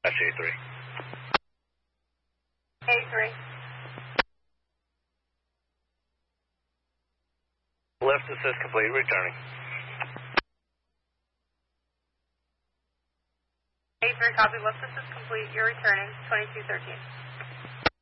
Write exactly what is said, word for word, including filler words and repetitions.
That's A three. A three. Lift assist complete, returning. A three, copy. Lift assist complete. You're returning. twenty-two thirteen.